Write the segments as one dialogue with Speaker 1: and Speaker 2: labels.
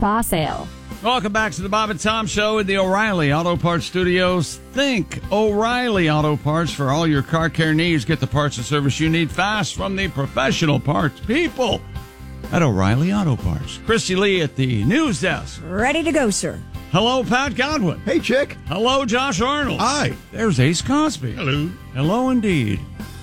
Speaker 1: spa sale.
Speaker 2: Welcome back to the Bob and Tom Show in the O'Reilly Auto Parts Studios. Think O'Reilly Auto Parts for all your car care needs. Get the parts and service you need fast from the professional parts people at O'Reilly Auto Parts. Christy Lee at the news desk.
Speaker 3: Ready to go, sir.
Speaker 2: Hello, Pat Godwin.
Speaker 4: Hey, Chick.
Speaker 2: Hello, Josh Arnold.
Speaker 4: Hi.
Speaker 2: There's Ace Cosby.
Speaker 5: Hello.
Speaker 2: Hello, indeed.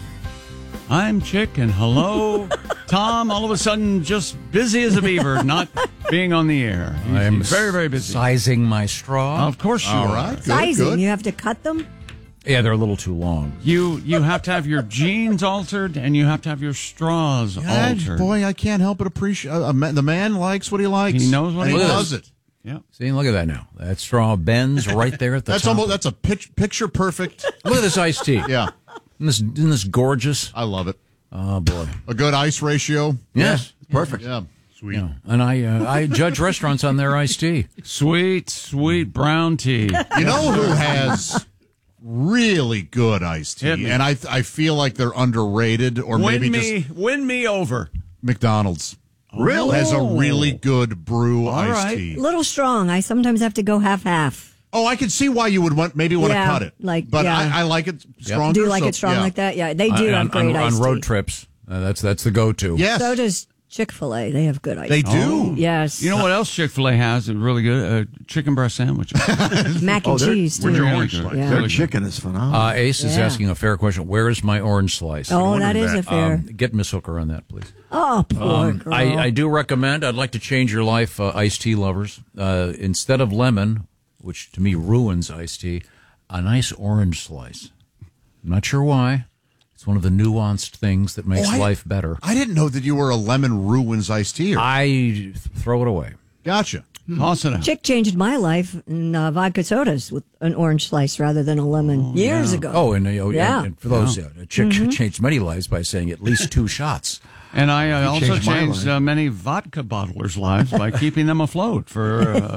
Speaker 2: I'm Chick, and hello, Tom. All of a sudden, just busy as a beaver, not being on the air.
Speaker 5: I'm
Speaker 2: He's very, very busy.
Speaker 5: Sizing my straw.
Speaker 2: Of course you
Speaker 4: All
Speaker 2: are.
Speaker 4: right. Good,
Speaker 3: Sizing,
Speaker 4: good.
Speaker 3: you have to cut them?
Speaker 5: Yeah, they're a little too long.
Speaker 2: You have to have your jeans altered, and you have to have your straws altered.
Speaker 4: Boy, I can't help but appreciate. The man likes what he likes.
Speaker 2: He knows what
Speaker 4: and
Speaker 2: he
Speaker 4: he
Speaker 2: does.
Speaker 4: does it.
Speaker 2: Yeah.
Speaker 5: See, look at that now. That straw bends right there at the top.
Speaker 4: That's a picture perfect.
Speaker 5: Look at this iced tea.
Speaker 4: Yeah,
Speaker 5: Isn't this gorgeous?
Speaker 4: I love it.
Speaker 5: Oh, boy.
Speaker 4: A good ice ratio.
Speaker 5: Yes.
Speaker 4: Perfect. Yeah.
Speaker 5: Sweet. Yeah. And I judge restaurants on their iced tea.
Speaker 2: Sweet, sweet brown tea.
Speaker 4: You know who has really good iced
Speaker 2: Hit
Speaker 4: tea,
Speaker 2: me.
Speaker 4: and I feel like they're underrated, or maybe
Speaker 2: Win me over.
Speaker 4: just McDonald's.
Speaker 2: Really?
Speaker 4: Has a really good brew
Speaker 2: All
Speaker 4: iced
Speaker 2: right.
Speaker 4: tea.
Speaker 3: A little strong. I sometimes have to go half-half.
Speaker 4: Oh, I can see why you would want to
Speaker 3: Yeah,
Speaker 4: cut it.
Speaker 3: but
Speaker 4: I like it stronger.
Speaker 3: Do you like
Speaker 4: so,
Speaker 3: it strong
Speaker 4: yeah.
Speaker 3: like that? Yeah, they do have great
Speaker 5: on
Speaker 3: iced
Speaker 5: road
Speaker 3: tea.
Speaker 5: trips. That's the go-to.
Speaker 4: Yes,
Speaker 3: So does Chick-fil-A. They have good iced
Speaker 4: they
Speaker 3: tea.
Speaker 4: do.
Speaker 3: Yes.
Speaker 2: You know what else Chick-fil-A has? Is really good chicken breast sandwiches.
Speaker 3: Mac and cheese, too.
Speaker 2: Where's your
Speaker 3: Yeah.
Speaker 2: orange slice?
Speaker 3: Yeah.
Speaker 4: Their chicken is phenomenal.
Speaker 5: Ace is
Speaker 3: Yeah.
Speaker 5: asking a fair question. Where is my orange slice?
Speaker 3: Oh, that is a fair.
Speaker 5: Get Miss Hooker on that, please.
Speaker 3: Oh, poor girl.
Speaker 5: I do recommend, I'd like to change your life, iced tea lovers. Instead of lemon, which to me ruins iced tea, a nice orange slice. I'm not sure why. It's one of the nuanced things that makes life better.
Speaker 4: I didn't know that you were a lemon ruins iced tea.
Speaker 5: I throw it away.
Speaker 4: Gotcha.
Speaker 2: Toss it out.
Speaker 3: Chick changed my life in vodka sodas with an orange slice rather than a lemon years ago.
Speaker 5: Oh, and,
Speaker 3: Yeah.
Speaker 5: and for those, Chick changed many lives by saying at least 2 shots.
Speaker 2: And I also
Speaker 4: changed my
Speaker 2: changed many vodka bottlers' lives by keeping them afloat for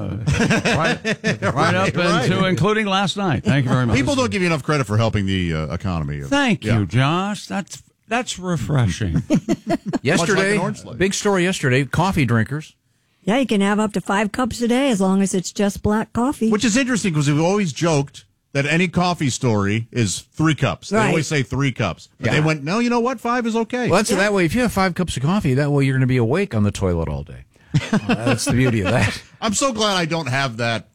Speaker 2: right up into including last night. Thank you very much.
Speaker 4: People don't give you enough credit for helping the economy.
Speaker 2: Thank you, Josh. That's refreshing.
Speaker 5: Yesterday,
Speaker 4: an orange slice.
Speaker 5: big story yesterday, coffee drinkers.
Speaker 3: Yeah, you can have up to 5 cups a day as long as it's just black coffee.
Speaker 4: Which is interesting because we've always joked that any coffee story is 3 cups. They
Speaker 3: Right.
Speaker 4: always say 3 cups. But they went, no, you know what? 5 is okay.
Speaker 5: Well, that's that way. If you have 5 cups of coffee, that way you're going to be awake on the toilet all day. That's the beauty of that.
Speaker 4: I'm so glad I don't have that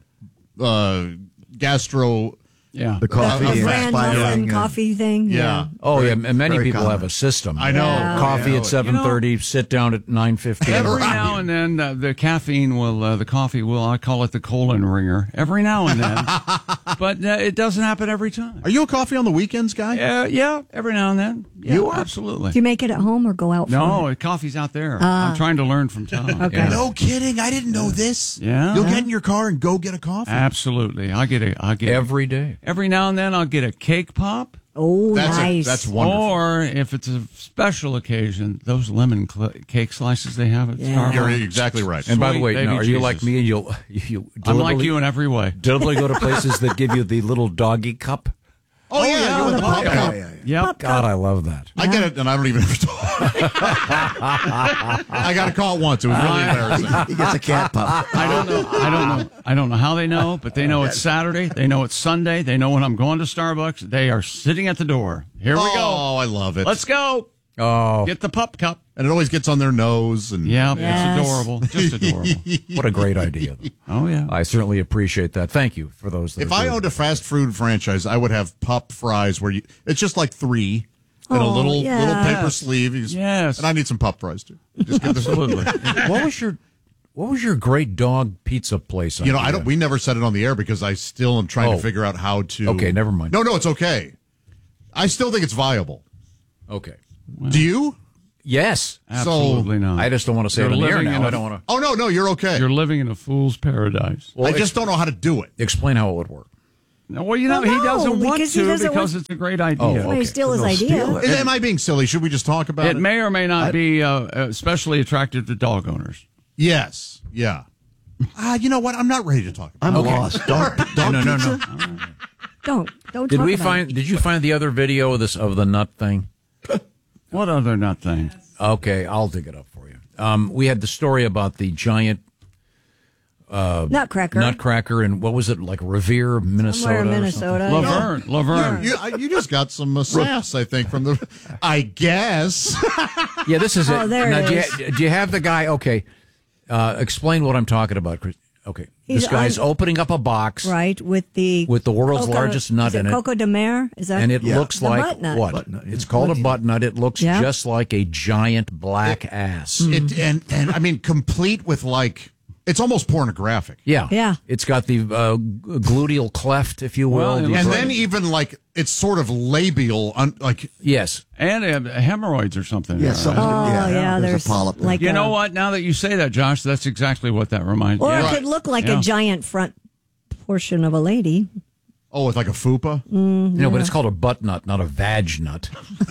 Speaker 4: gastro.
Speaker 2: Yeah.
Speaker 6: The coffee
Speaker 3: a
Speaker 6: and
Speaker 3: bran muffin
Speaker 6: expiring.
Speaker 3: coffee thing.
Speaker 4: Yeah.
Speaker 5: Oh, yeah. And many
Speaker 6: very
Speaker 5: people
Speaker 6: common.
Speaker 5: have a system.
Speaker 4: I know.
Speaker 3: Yeah.
Speaker 5: Coffee
Speaker 4: I know
Speaker 5: at
Speaker 4: it.
Speaker 5: 7:30, sit down at 9:15.
Speaker 2: Every now and then, the caffeine will, the coffee will, I call it the colon ringer, every now and then. But it doesn't happen every time.
Speaker 4: Are you a coffee on the weekends guy?
Speaker 2: Yeah, every now and then. Yeah,
Speaker 4: You are?
Speaker 2: absolutely.
Speaker 3: Do you make it at home or go out for
Speaker 2: No,
Speaker 3: it?
Speaker 2: coffee's out there. I'm trying to learn from Tom.
Speaker 3: Okay.
Speaker 5: Yeah.
Speaker 4: No kidding. I didn't know this.
Speaker 2: Yeah.
Speaker 4: You'll get in your car and go get a coffee.
Speaker 2: Absolutely. I get
Speaker 5: Every day.
Speaker 2: every now and then I'll get a cake pop.
Speaker 3: Oh, nice.
Speaker 4: That's wonderful.
Speaker 2: Or if it's a special occasion, those lemon cake slices they have at
Speaker 3: Yeah.
Speaker 4: You're
Speaker 2: Starbucks.
Speaker 4: exactly right.
Speaker 5: And by the
Speaker 2: Sweet
Speaker 5: way,
Speaker 2: baby
Speaker 5: now, are you like
Speaker 2: Jesus.
Speaker 5: me and you
Speaker 2: I'm like
Speaker 5: deliberately-
Speaker 2: you in every way.
Speaker 5: deliberately go to places that give you the little doggy cup?
Speaker 4: Oh, yeah. You're
Speaker 3: the
Speaker 4: the pop
Speaker 3: pop
Speaker 4: cup.
Speaker 2: Yep.
Speaker 5: God, I love that.
Speaker 4: I get it, and I don't even have to talk. I got a call once. It was really embarrassing.
Speaker 6: He gets a cat pup.
Speaker 2: I don't know how they know, but they know it's Saturday. They know it's Sunday. They know when I'm going to Starbucks. They are sitting at the door. Here we go.
Speaker 4: Oh, I love it.
Speaker 2: Let's go.
Speaker 5: Oh,
Speaker 2: Get the pup cup.
Speaker 4: And it always gets on their nose. And
Speaker 2: Yeah,
Speaker 3: Yes.
Speaker 2: it's adorable. Just adorable.
Speaker 5: what a great idea.
Speaker 2: Oh, yeah.
Speaker 5: I certainly appreciate that. Thank you for those. That
Speaker 4: If
Speaker 5: are
Speaker 4: I
Speaker 5: doing
Speaker 4: owned a fast food franchise, I would have pup fries where it's just like 3 and a
Speaker 3: Oh,
Speaker 4: little
Speaker 3: yes.
Speaker 4: paper sleeve. You just-
Speaker 2: Yes.
Speaker 4: And I need some pup fries too. Just get the,
Speaker 2: Absolutely.
Speaker 5: What was your great dog pizza place?
Speaker 4: You know,
Speaker 5: idea?
Speaker 4: we never said it on the air because I still am trying
Speaker 5: Oh.
Speaker 4: to figure out how to.
Speaker 5: Okay, never mind.
Speaker 4: No, it's okay. I still think it's viable.
Speaker 5: Okay.
Speaker 4: Do you?
Speaker 5: Yes.
Speaker 2: Absolutely not.
Speaker 5: I just don't want to say
Speaker 2: You're
Speaker 5: it on the air
Speaker 2: living in
Speaker 5: now.
Speaker 2: a-
Speaker 5: I don't want to.
Speaker 4: Oh, no, you're okay.
Speaker 2: You're living in a fool's paradise.
Speaker 5: Well,
Speaker 4: I just don't know how to do it.
Speaker 5: explain how it would work.
Speaker 2: No, well, you know,
Speaker 3: Well,
Speaker 2: he
Speaker 3: no,
Speaker 2: doesn't want
Speaker 3: because he
Speaker 2: to
Speaker 3: doesn't
Speaker 2: because
Speaker 3: want-
Speaker 2: it's a great idea.
Speaker 5: Oh,
Speaker 3: Well, he
Speaker 5: okay.
Speaker 3: steal his
Speaker 6: They'll steal
Speaker 3: idea.
Speaker 6: it.
Speaker 4: Am I being silly? Should we just talk about it?
Speaker 2: It may or may not be especially attractive to dog owners.
Speaker 4: Yes. Yeah. You know what? I'm not ready to talk about
Speaker 6: I'm lost. Dog
Speaker 5: No.
Speaker 6: pizza?
Speaker 3: Don't
Speaker 5: Did
Speaker 3: talk
Speaker 5: we
Speaker 3: about
Speaker 5: find?
Speaker 3: it.
Speaker 5: Did you find the other video of the nut thing?
Speaker 2: What other nut thing?
Speaker 5: Okay, I'll dig it up for you. We had the story about the giant
Speaker 3: Nutcracker.
Speaker 5: and what was it, like Revere, Minnesota?
Speaker 3: Somewhere in Minnesota.
Speaker 2: Laverne.
Speaker 4: You just got some sass, I think, from the. I guess.
Speaker 5: Yeah, this is it.
Speaker 3: Oh, there
Speaker 5: now,
Speaker 3: it
Speaker 5: do you have the guy? Okay, explain what I'm talking about, Chris. Okay, this guy's opening up a box,
Speaker 3: Right, with the
Speaker 5: world's largest nut in it.
Speaker 3: Coco de Mer? Is that?
Speaker 5: And it looks
Speaker 3: The
Speaker 5: like
Speaker 3: butt nut.
Speaker 5: what?
Speaker 1: Butt nut, yeah.
Speaker 5: It's called a butt nut. It looks
Speaker 3: Yeah.
Speaker 5: just like a giant black ass.
Speaker 4: And I mean, complete with like, it's almost pornographic.
Speaker 5: Yeah.
Speaker 3: Yeah.
Speaker 5: It's got the gluteal cleft, if you will.
Speaker 2: Well,
Speaker 5: The-
Speaker 4: And then even like, it's sort of labial, like.
Speaker 5: yes.
Speaker 2: And hemorrhoids or something.
Speaker 1: Yeah,
Speaker 2: right?
Speaker 1: something.
Speaker 3: yeah, there's
Speaker 1: a polyp there.
Speaker 3: like
Speaker 2: You
Speaker 3: a-
Speaker 2: know what? Now that you say that, Josh, that's exactly what that reminds me
Speaker 3: Or
Speaker 2: of.
Speaker 3: it could look like
Speaker 2: Yeah.
Speaker 3: a giant front portion of a lady.
Speaker 4: Oh, with like a fupa?
Speaker 5: No, but it's called a butt nut, not a vag nut.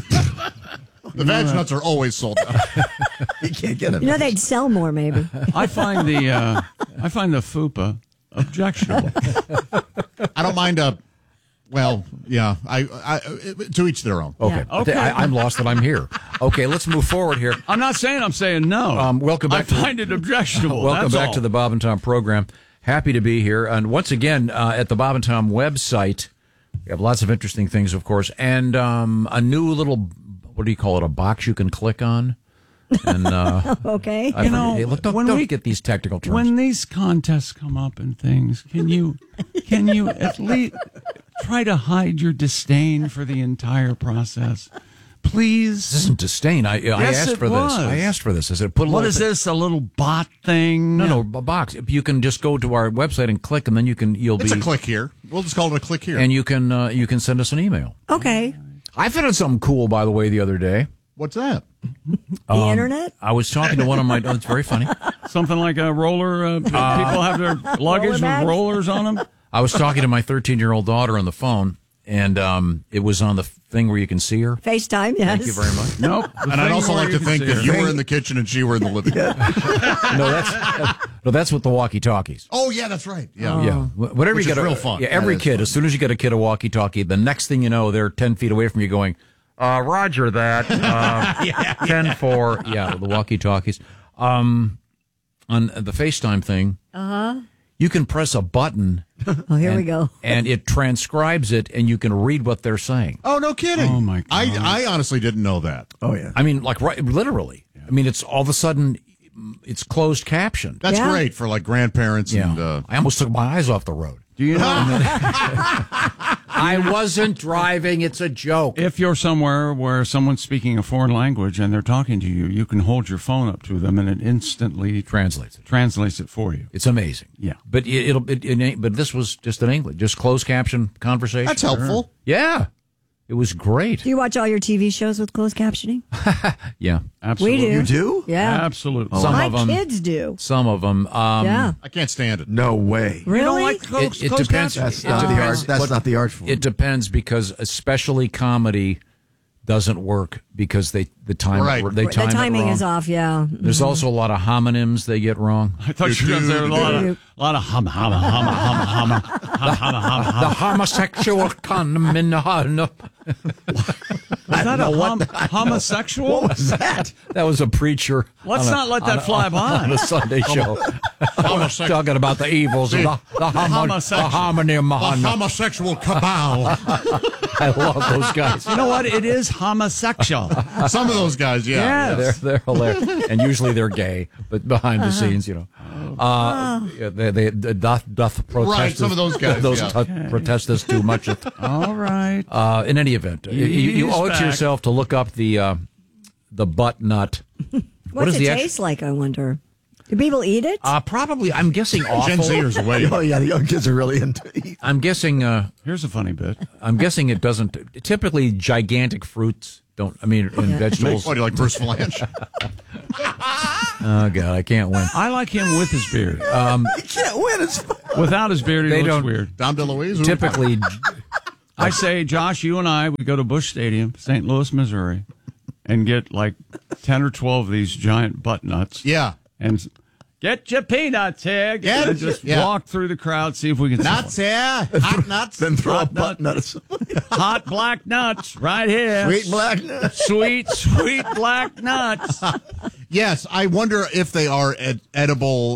Speaker 4: The vag nuts are always sold out.
Speaker 1: You can't get them.
Speaker 3: You know, they'd sell more, maybe.
Speaker 2: I find the fupa objectionable.
Speaker 4: I don't mind well, yeah. I to each their own.
Speaker 5: Okay.
Speaker 3: Yeah.
Speaker 2: Okay.
Speaker 5: I'm lost that I'm here. Okay, let's move forward here.
Speaker 2: I'm not saying I'm saying no.
Speaker 5: Welcome back
Speaker 2: I find it objectionable.
Speaker 5: Welcome
Speaker 2: that's
Speaker 5: back
Speaker 2: all.
Speaker 5: to the Bob and Tom program. Happy to be here. And once again, at the Bob and Tom website, we have lots of interesting things, of course, and a new little, what do you call it, a box you can click on? And
Speaker 3: Okay.
Speaker 5: I forget. Hey, look, don't get these technical terms.
Speaker 2: When these contests come up and things, can you at least try to hide your disdain for the entire process? Please.
Speaker 5: This isn't disdain. I
Speaker 2: Yes,
Speaker 5: asked
Speaker 2: it
Speaker 5: for
Speaker 2: was.
Speaker 5: this. I asked for this. I said, put a
Speaker 2: What
Speaker 5: little
Speaker 2: is
Speaker 5: thing-
Speaker 2: this? A little bot thing?
Speaker 5: No, a box. You can just go to our website and click, and then you'll
Speaker 4: It's
Speaker 5: be
Speaker 4: a click here. We'll just call it a click here.
Speaker 5: and you can send us an email.
Speaker 3: Okay.
Speaker 5: I found something cool, by the way, the other day.
Speaker 4: What's that?
Speaker 3: The internet?
Speaker 5: I was talking to one of my. Oh, it's very funny.
Speaker 2: Something like a roller. People have their luggage with
Speaker 3: bags?
Speaker 2: rollers on them.
Speaker 5: I was talking to my 13-year-old daughter on the phone, and it was on the thing where you can see her.
Speaker 3: FaceTime, yes.
Speaker 5: Thank you very much.
Speaker 2: Nope.
Speaker 4: And I'd also like to think that you were in the kitchen and she were in the living room.
Speaker 5: No, that's with the walkie-talkies.
Speaker 4: Oh, yeah, that's right. Yeah.
Speaker 5: Yeah, whatever
Speaker 4: Which
Speaker 5: you
Speaker 4: is
Speaker 5: get,
Speaker 4: real fun.
Speaker 5: Yeah, every
Speaker 1: That is
Speaker 5: kid.
Speaker 1: fun.
Speaker 5: As soon as you get a kid a walkie-talkie, the next thing you know, they're 10 feet away from you, going, "Roger that." 10-4. Yeah, the walkie-talkies. On the FaceTime thing, you can press a button.
Speaker 3: Oh, here we go.
Speaker 5: And it transcribes it, and you can read what they're saying.
Speaker 4: Oh, no kidding.
Speaker 2: Oh, my God.
Speaker 4: I honestly didn't know that.
Speaker 1: Oh, yeah.
Speaker 5: I mean, like, right, literally. I mean, it's all of a sudden, it's closed caption.
Speaker 4: That's
Speaker 3: Yeah.
Speaker 4: great for like grandparents
Speaker 5: Yeah.
Speaker 4: and.
Speaker 5: I almost took my eyes off the road.
Speaker 2: Do you know
Speaker 5: I wasn't driving. It's a joke.
Speaker 2: if you're somewhere where someone's speaking a foreign language and they're talking to you, you can hold your phone up to them and it instantly
Speaker 5: Translates it.
Speaker 2: translates it for you.
Speaker 5: It's amazing.
Speaker 2: Yeah.
Speaker 5: But but this was just in English, just closed caption conversation.
Speaker 4: That's helpful.
Speaker 5: Yeah. It was great.
Speaker 3: Do you watch all your TV shows with closed captioning?
Speaker 5: Yeah.
Speaker 2: Absolutely.
Speaker 3: We do.
Speaker 1: You do?
Speaker 3: Yeah.
Speaker 2: Absolutely.
Speaker 5: Some
Speaker 3: My
Speaker 5: of them.
Speaker 3: kids do.
Speaker 5: Some of them.
Speaker 3: Yeah.
Speaker 4: I can't stand it.
Speaker 1: No way.
Speaker 3: Really?
Speaker 2: You don't like
Speaker 5: It
Speaker 2: closed
Speaker 5: depends.
Speaker 2: captions?
Speaker 1: That's
Speaker 5: It
Speaker 1: not the
Speaker 5: depends
Speaker 1: art. That's
Speaker 5: what-
Speaker 1: not the art form.
Speaker 5: It depends because especially comedy doesn't work because the time
Speaker 4: Right.
Speaker 5: they
Speaker 3: The
Speaker 5: time it
Speaker 3: timing
Speaker 5: wrong.
Speaker 3: is off, yeah.
Speaker 5: There's also a lot of homonyms they get wrong.
Speaker 2: I thought you were going to say a lot of hum.
Speaker 5: The homosexual condom.
Speaker 2: Was that a homosexual?
Speaker 1: What was that?
Speaker 5: That was a preacher.
Speaker 2: Let's not let that fly by.
Speaker 5: On a Sunday show. Talking about the evils of the
Speaker 2: homosexual.
Speaker 5: homonym.
Speaker 4: A homosexual cabal.
Speaker 5: I love those guys.
Speaker 2: You know what? It is homosexual.
Speaker 4: Some of those guys, yeah.
Speaker 2: Yes.
Speaker 5: They're hilarious, and usually they're gay, but behind the scenes, you know, they doth protest.
Speaker 4: Right, some of those guys, yeah.
Speaker 5: Protest this too much.
Speaker 2: All right.
Speaker 5: In any event, you
Speaker 2: He's
Speaker 5: owe it
Speaker 2: back.
Speaker 5: to yourself to look up the butt nut.
Speaker 3: What's
Speaker 5: is
Speaker 3: it
Speaker 5: the
Speaker 3: taste like, I wonder? Do people eat it?
Speaker 5: Probably, I'm guessing
Speaker 4: Gen
Speaker 5: awful.
Speaker 4: Zers away.
Speaker 1: Oh, yeah, the young kids are really into it.
Speaker 5: I'm guessing.
Speaker 2: Here's a funny bit.
Speaker 5: I'm guessing it doesn't. Typically, gigantic fruits don't. I mean, in vegetables.
Speaker 4: What do you like, Bruce Valanche?
Speaker 5: Oh God, I can't win.
Speaker 2: I like him with his beard.
Speaker 1: You can't win. It's
Speaker 2: Without his beard, he
Speaker 5: They
Speaker 2: looks
Speaker 5: don't-
Speaker 2: weird.
Speaker 4: Dom DeLuise?
Speaker 5: Typically,
Speaker 2: I say, Josh, you and I would go to Busch Stadium, St. Louis, Missouri, and get like 10 or 12 of these giant butt nuts.
Speaker 4: Yeah.
Speaker 2: And get your peanuts here.
Speaker 4: Yeah.
Speaker 2: And just
Speaker 4: Yeah.
Speaker 2: walk through the crowd, see if we can
Speaker 4: Nuts here. Hot nuts.
Speaker 1: then throw a
Speaker 2: Hot
Speaker 1: butt nut.
Speaker 2: hot black nuts right here.
Speaker 1: Sweet black nut.
Speaker 2: Sweet black nuts.
Speaker 4: Yes, I wonder if they are edible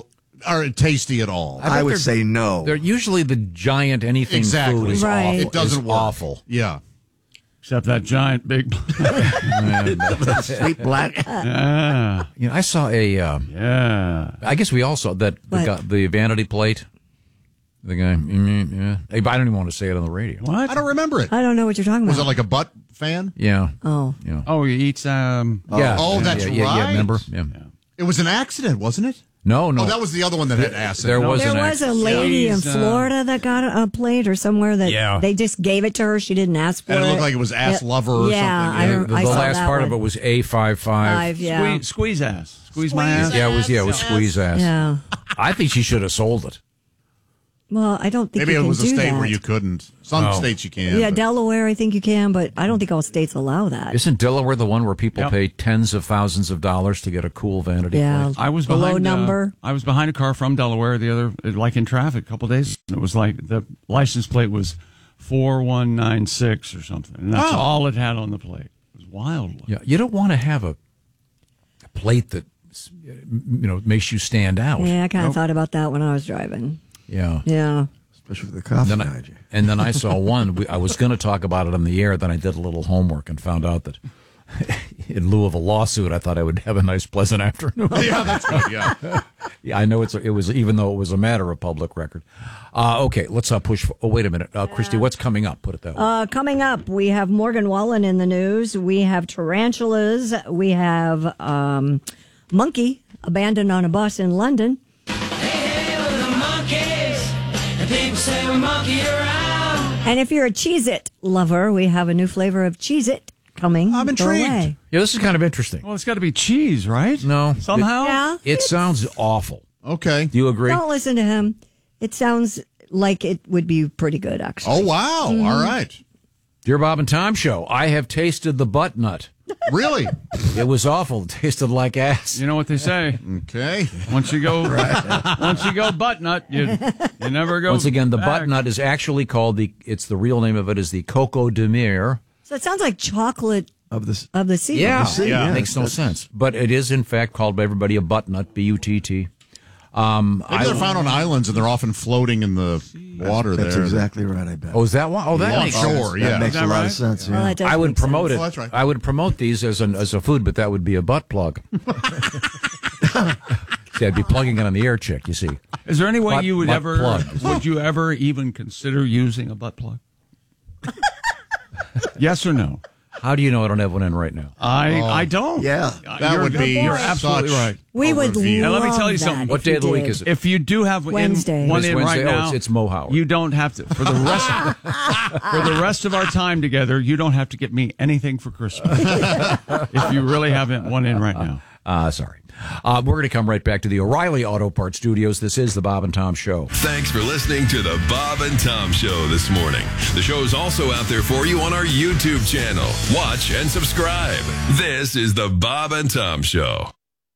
Speaker 4: are tasty at all.
Speaker 1: I would say no.
Speaker 5: They're usually the giant anything food is
Speaker 3: Right.
Speaker 5: awful.
Speaker 4: It doesn't
Speaker 5: is
Speaker 4: work.
Speaker 5: awful.
Speaker 4: Yeah.
Speaker 2: Except that giant big.
Speaker 1: Sweet black.
Speaker 2: Yeah.
Speaker 5: You know, I saw a.
Speaker 2: Yeah.
Speaker 5: I guess we all saw that the vanity plate. The guy. Yeah. Hey, but I don't even want to say it on the radio.
Speaker 2: What?
Speaker 4: I don't remember it.
Speaker 3: I don't know what you're talking
Speaker 4: Was
Speaker 3: about.
Speaker 4: it like a butt fan?
Speaker 5: Yeah.
Speaker 3: Oh.
Speaker 5: Yeah.
Speaker 2: Oh, he eats.
Speaker 5: Yeah.
Speaker 4: Oh, that's
Speaker 5: Yeah,
Speaker 4: right.
Speaker 5: remember? Yeah.
Speaker 4: It was an accident, wasn't it?
Speaker 5: No.
Speaker 4: Oh, that was the other one that had acid.
Speaker 5: There was
Speaker 3: There
Speaker 5: an
Speaker 3: was a
Speaker 5: accident.
Speaker 3: lady in
Speaker 2: She's,
Speaker 3: Florida that got a plate or somewhere that
Speaker 5: Yeah.
Speaker 3: they just gave it to her. She didn't ask for it.
Speaker 4: And it looked like it was ass lover or
Speaker 3: yeah,
Speaker 4: something.
Speaker 3: I
Speaker 5: The
Speaker 3: saw
Speaker 5: last
Speaker 3: that
Speaker 5: part
Speaker 3: one.
Speaker 5: of it was A55.
Speaker 3: Five, yeah.
Speaker 2: Squeeze ass. Squeeze my ass.
Speaker 5: Yeah, it was squeeze ass.
Speaker 3: Yeah.
Speaker 5: I think she should have sold it.
Speaker 3: Well, I don't think
Speaker 4: Maybe
Speaker 3: you
Speaker 4: it
Speaker 3: can
Speaker 4: was a
Speaker 3: do
Speaker 4: state
Speaker 3: that.
Speaker 4: where you couldn't. Some
Speaker 5: Oh.
Speaker 4: states you can.
Speaker 3: Yeah,
Speaker 4: but-
Speaker 3: Delaware, I think you can, but I don't think all states allow that.
Speaker 5: Isn't Delaware the one where people
Speaker 2: Yep.
Speaker 5: pay tens of thousands of dollars to get a cool vanity
Speaker 3: Yeah.
Speaker 5: plate?
Speaker 2: I was
Speaker 3: The low
Speaker 2: behind
Speaker 3: number.
Speaker 2: I was behind a car from Delaware the other, like in traffic, a couple days. It was like the license plate was 4196 or something, and that's all it had on the plate. It was wild.
Speaker 5: Yeah, you don't want to have a plate that makes you stand out.
Speaker 3: Yeah, I kind of thought about that when I was driving.
Speaker 5: Yeah.
Speaker 3: Yeah.
Speaker 1: Especially for the coffee
Speaker 5: Then
Speaker 1: guy.
Speaker 5: and then I saw one. I was going to talk about it on the air. Then I did a little homework and found out that in lieu of a lawsuit, I thought I would have a nice, pleasant afternoon.
Speaker 4: Yeah, that's good. Yeah.
Speaker 5: Yeah, I know it was even though it was a matter of public record. Okay, let's push. Wait a minute, Christy. What's coming up? Put it that way.
Speaker 3: Coming up, we have Morgan Wallen in the news. We have tarantulas. We have monkey abandoned on a bus in London. And if you're a Cheez-It lover, we have a new flavor of Cheez-It coming.
Speaker 4: I'm intrigued.
Speaker 3: your way.
Speaker 5: Yeah, this is kind of interesting.
Speaker 2: Well, it's got to be cheese, right?
Speaker 5: No,
Speaker 2: Somehow?
Speaker 3: Yeah.
Speaker 5: it sounds awful.
Speaker 4: Okay.
Speaker 5: Do you agree?
Speaker 3: Don't listen to him. It sounds like it would be pretty good, actually.
Speaker 4: Oh, wow. All right.
Speaker 5: Dear Bob and Tom Show, I have tasted the butt nut.
Speaker 4: Really?
Speaker 5: It was awful. It tasted like ass.
Speaker 2: You know what they say.
Speaker 4: Okay.
Speaker 2: Once you go butt nut, you never go.
Speaker 5: Once again, the
Speaker 2: back.
Speaker 5: butt nut is actually called the real name of it is the Coco de Mer.
Speaker 3: So it sounds like chocolate
Speaker 1: Of this.
Speaker 3: of the sea.
Speaker 5: Yeah,
Speaker 4: Yeah.
Speaker 5: makes no sense. But it is, in fact, called by everybody a butt nut, B-U-T-T.
Speaker 4: Maybe they're found on islands and they're often floating in the water
Speaker 1: That's
Speaker 4: there.
Speaker 1: exactly right, I bet.
Speaker 5: Oh, is that one? Oh, that
Speaker 4: Yeah,
Speaker 5: makes
Speaker 4: sure,
Speaker 1: That
Speaker 4: yeah.
Speaker 1: makes
Speaker 2: Is
Speaker 1: a
Speaker 2: that
Speaker 1: lot
Speaker 2: right?
Speaker 1: of sense.
Speaker 3: Well,
Speaker 1: Yeah.
Speaker 3: that does
Speaker 5: I would
Speaker 3: make
Speaker 5: promote
Speaker 3: sense.
Speaker 5: it.
Speaker 4: Oh, that's right.
Speaker 5: I would promote these as a food, but that would be a butt plug. See, I'd be plugging it on the air check, you see.
Speaker 2: Is there any way
Speaker 5: Butt-
Speaker 2: you would
Speaker 5: butt
Speaker 2: ever?
Speaker 5: plug.
Speaker 2: Would you ever even consider using a butt plug? Yes or no?
Speaker 5: How do you know I don't have one in right now?
Speaker 2: I don't.
Speaker 1: Yeah.
Speaker 4: That would be
Speaker 2: You're absolutely
Speaker 4: such
Speaker 2: right.
Speaker 3: We
Speaker 4: a
Speaker 3: would
Speaker 4: reveal.
Speaker 2: Now, let me
Speaker 3: love
Speaker 2: tell you
Speaker 3: that
Speaker 2: something.
Speaker 5: What
Speaker 3: if
Speaker 5: day
Speaker 3: you
Speaker 5: of the week
Speaker 3: did.
Speaker 5: is it?
Speaker 2: If you do have
Speaker 3: Wednesday.
Speaker 2: one
Speaker 5: It's
Speaker 2: in
Speaker 5: Wednesday.
Speaker 2: right
Speaker 5: Oh,
Speaker 2: now,
Speaker 5: it's Mo Howard.
Speaker 2: You don't have to for the rest of our time together. You don't have to get me anything for Christmas if you really haven't one in right now.
Speaker 5: Sorry. We're going to come right back to the O'Reilly Auto Parts Studios. This is the Bob and Tom Show.
Speaker 6: Thanks for listening to the Bob and Tom Show this morning. The show is also out there for you on our YouTube channel. Watch and subscribe. This is the Bob and Tom Show.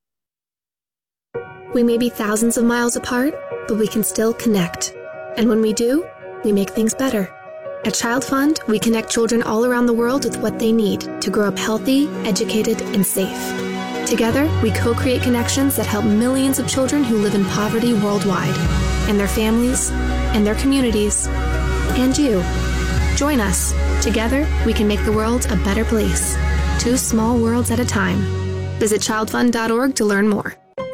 Speaker 7: We may be thousands of miles apart, but we can still connect. And when we do, we make things better. At Child Fund, we connect children all around the world with what they need to grow up healthy, educated, and safe. Together, we co-create connections that help millions of children who live in poverty worldwide, and their families, and their communities, and you. Join us. Together, we can make the world a better place. 2 small worlds at a time. Visit childfund.org to learn more.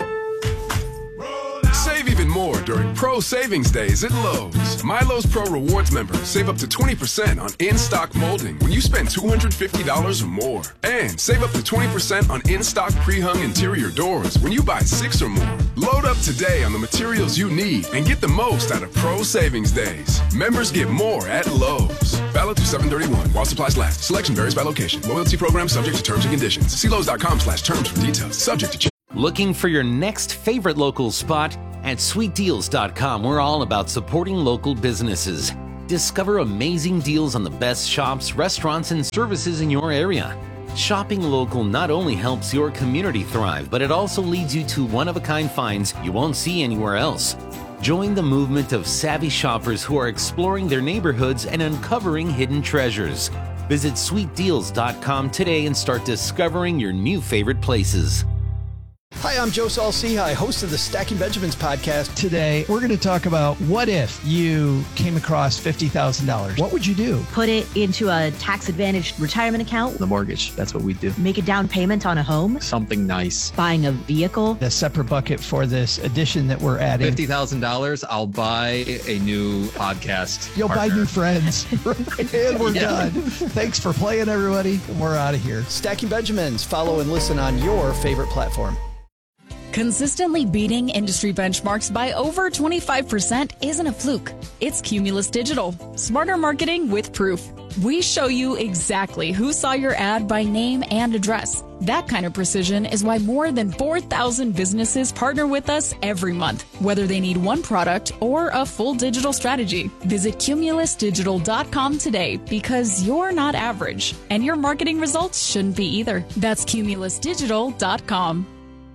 Speaker 8: Save even more during Pro Savings Days at Lowe's. My Lowe's Pro Rewards members save up to 20% on in-stock molding when you spend $250 or more. And save up to 20% on in-stock pre-hung interior doors when you buy 6 or more. Load up today on the materials you need and get the most out of Pro Savings Days. Members get more at Lowe's. Valid through 7/31 while supplies last. Selection varies by location. Loyalty program subject to terms and conditions. See Lowe's.com/terms for details. Subject to change.
Speaker 9: Looking for your next favorite local spot? At SweetDeals.com, we're all about supporting local businesses. Discover amazing deals on the best shops, restaurants, and services in your area. Shopping local not only helps your community thrive, but it also leads you to one-of-a-kind finds you won't see anywhere else. Join the movement of savvy shoppers who are exploring their neighborhoods and uncovering hidden treasures. Visit SweetDeals.com today and start discovering your new favorite places.
Speaker 10: Hi, I'm Joe Saul-Sehy, host of the Stacking Benjamins podcast.
Speaker 11: Today, we're going to talk about what if you came across $50,000. What would you do?
Speaker 12: Put it into a tax-advantaged retirement account.
Speaker 11: The mortgage. That's what we do.
Speaker 12: Make a down payment on a home.
Speaker 11: Something nice.
Speaker 12: Buying a vehicle.
Speaker 11: A separate bucket for this addition that we're adding.
Speaker 13: $50,000, I'll buy a new podcast.
Speaker 11: You'll
Speaker 13: partner.
Speaker 11: buy new friends. And we're done. Thanks for playing, everybody. And we're out of here.
Speaker 10: Stacking Benjamins. Follow and listen on your favorite platform.
Speaker 14: Consistently beating industry benchmarks by over 25% isn't a fluke. It's Cumulus Digital. Smarter marketing with proof. We show you exactly who saw your ad by name and address. That kind of precision is why more than 4,000 businesses partner with us every month, whether they need one product or a full digital strategy. Visit cumulusdigital.com today because you're not average, and your marketing results shouldn't be either. That's cumulusdigital.com.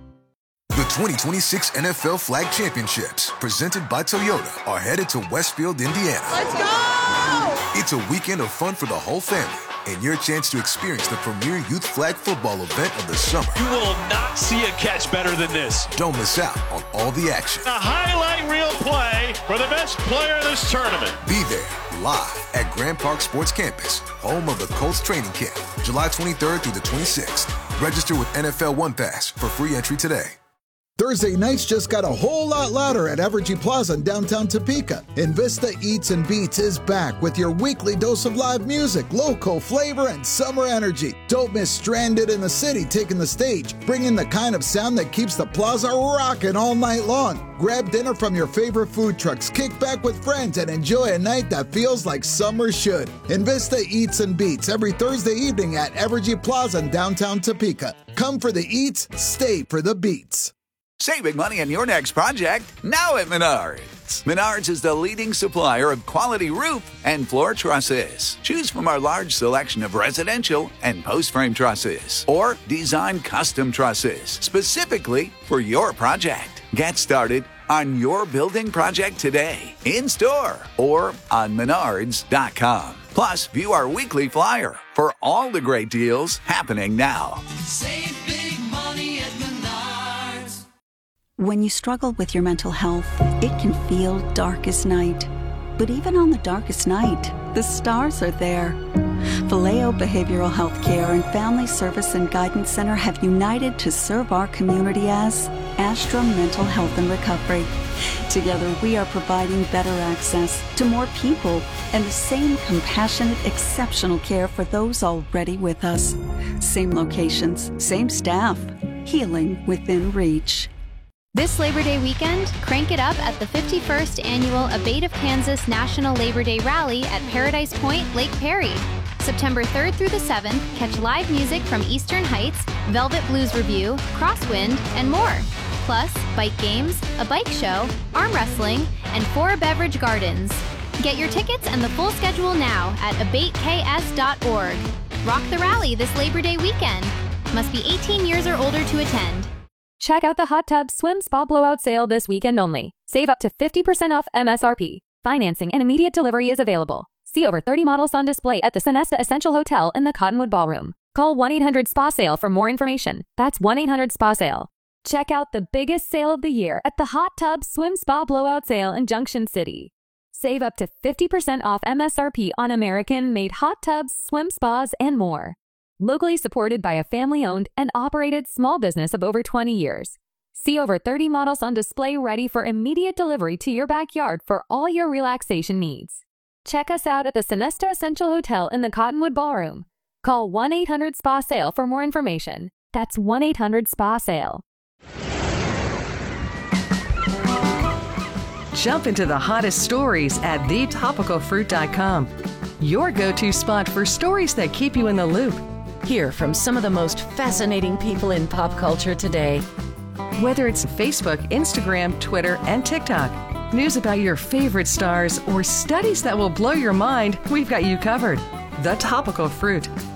Speaker 15: The 2026 NFL Flag Championships, presented by Toyota, are headed to Westfield, Indiana.
Speaker 16: Let's go!
Speaker 15: It's a weekend of fun for the whole family and your chance to experience the premier youth flag football event of the summer.
Speaker 16: You will not see a catch better than this.
Speaker 15: Don't miss out on all the action.
Speaker 16: A highlight reel play for the best player in this tournament.
Speaker 15: Be there live at Grand Park Sports Campus, home of the Colts training camp, July 23rd through the 26th. Register with NFL One Pass for free entry today.
Speaker 17: Thursday nights just got a whole lot louder at Evergy Plaza in downtown Topeka. Invista Eats and Beats is back with your weekly dose of live music, local flavor, and summer energy. Don't miss Stranded in the City taking the stage, bringing the kind of sound that keeps the plaza rocking all night long. Grab dinner from your favorite food trucks, kick back with friends, and enjoy a night that feels like summer should. Invista Eats and Beats every Thursday evening at Evergy Plaza in downtown Topeka. Come for the eats, stay for the beats.
Speaker 18: Saving money on your next project, now at Menards. Menards is the leading supplier of quality roof and floor trusses. Choose from our large selection of residential and post-frame trusses, or design custom trusses specifically for your project. Get started on your building project today, in-store or on menards.com. Plus, view our weekly flyer for all the great deals happening now.
Speaker 19: Save big money at Menards.
Speaker 20: When you struggle with your mental health, it can feel dark as night. But even on the darkest night, the stars are there. Vallejo Behavioral Health Care and Family Service and Guidance Center have united to serve our community as Astra Mental Health and Recovery. Together, we are providing better access to more people and the same compassionate, exceptional care for those already with us. Same locations, same staff, healing within reach.
Speaker 21: This Labor Day weekend, crank it up at the 51st Annual Abate of Kansas National Labor Day Rally at Paradise Point, Lake Perry. September 3rd through the 7th, catch live music from Eastern Heights, Velvet Blues Review, Crosswind, and more. Plus, bike games, a bike show, arm wrestling, and 4 beverage gardens. Get your tickets and the full schedule now at abateks.org. Rock the rally this Labor Day weekend. Must be 18 years or older to attend.
Speaker 22: Check out the Hot Tub Swim Spa Blowout Sale this weekend only. Save up to 50% off MSRP. Financing and immediate delivery is available. See over 30 models on display at the Sonesta Essential Hotel in the Cottonwood Ballroom. Call 1-800-SPA-SALE for more information. That's 1-800-SPA-SALE. Check out the biggest sale of the year at the Hot Tub Swim Spa Blowout Sale in Junction City. Save up to 50% off MSRP on American-made hot tubs, swim spas, and more. Locally supported by a family-owned and operated small business of over 20 years. See over 30 models on display ready for immediate delivery to your backyard for all your relaxation needs. Check us out at the Sonesta Essential Hotel in the Cottonwood Ballroom. Call 1-800-SPA-SALE for more information. That's 1-800-SPA-SALE.
Speaker 23: Jump into the hottest stories at thetopicalfruit.com. Your go-to spot for stories that keep you in the loop.
Speaker 24: Hear from some of the most fascinating people in pop culture today.
Speaker 23: Whether it's Facebook, Instagram, Twitter, and TikTok, news about your favorite stars, or studies that will blow your mind, we've got you covered. The Topical Fruit.